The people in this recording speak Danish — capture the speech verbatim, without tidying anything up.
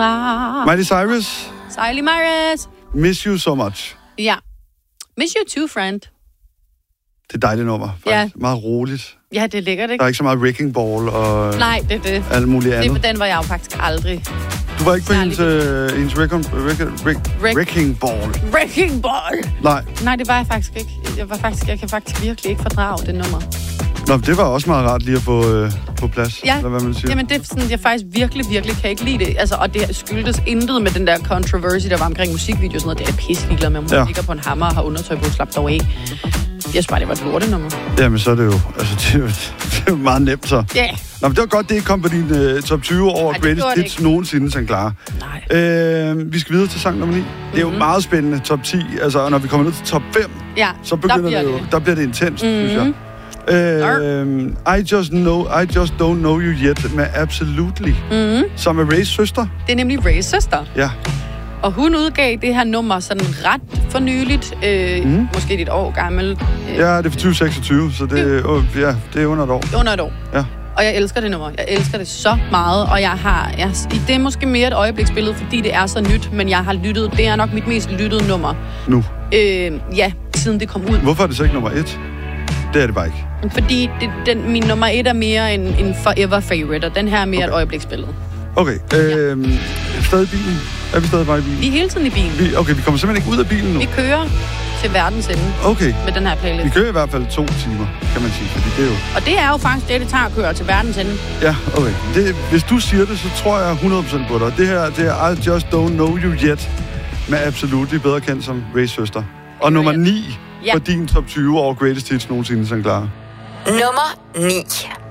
noir. Miley Cyrus. Miley Cyrus. Miss You So Much. Ja. Miss You Too, friend. Det er et dejligt nummer, faktisk. Ja. Meget roligt. Ja, det er lækkert, ikke? Der er ikke så meget Wrecking Ball og Nej, det er det. alt muligt andet. Det, den var jeg jo faktisk aldrig. Du var ikke på hendes, uh, hendes Wrecking, Wrecking, Wrecking Ball? Wrecking Ball! Nej. Nej, det var jeg faktisk ikke. Jeg, var faktisk, jeg kan faktisk virkelig ikke fordrage det nummer. Nå, det var også meget rart lige at få øh, på plads, ja. eller hvad man siger. Jamen det er sådan, jeg faktisk virkelig, virkelig kan ikke lide det. Altså, og det skyldtes intet med den der controversy, der var omkring musikvideo og sådan noget. Det er pisse ligeglad med, om hun ja. ligger på en hammer og har undertøj på, slap dog af. Jeg synes bare, det var et lortenummer. Jamen, så er det jo, altså, det er jo, det er jo meget nemt, så. Ja. Yeah. Nå, men det var godt, det ikke kom på din uh, top tyve over greatest hits nogensinde, sådan klar. Nej. Øh, vi skal videre til sang nummer ni. Mm-hmm. Det er jo meget spændende, top ti. Altså, og når vi kommer ned til top fem, ja, så begynder det jo, det. der bliver det intenst, mm-hmm. synes jeg. Uh, I just know, I just don't know you yet med Absolutely, mm-hmm. som er Rays søster. Det er nemlig Rays søster. Ja. Og hun udgav det her nummer sådan ret for nyligt, øh, mm. måske et år gammel. Øh. Ja, det er for tyve seksogtyve, så det, øh, ja, det er under et år. Under et år. Ja. Og jeg elsker det nummer. Jeg elsker det så meget, og jeg har... Jeg, det er måske mere et øjebliksbillede, fordi det er så nyt, men jeg har lyttet... Det er nok mit mest lyttede nummer. Nu? Øh, ja, siden det kom ud. Hvorfor er det så ikke nummer et? Det er det bare ikke. Fordi det, den, min nummer et er mere en, en forever favorite, og den her er mere okay. et øjebliksbillede. Okay, øh, ja. Stadig i bilen? Er vi stadig bare i bilen? Vi er hele tiden i bilen. Vi, okay, vi kommer simpelthen ikke ud af bilen nu? Vi kører til verdens ende okay. med den her playlist. Vi kører i hvert fald to timer, kan man sige, fordi det er jo... Og det er jo faktisk det, det tager at køre til verdens ende. Ja, okay. Det, hvis du siger det, så tror jeg hundrede procent på dig. Det her, det er I Just Don't Know You Yet med Absolutely, bedre kendt som Rays søster. Og nummer ni ja. på din top tyve over greatest hits nogensinde, sådan klar. Nummer ni.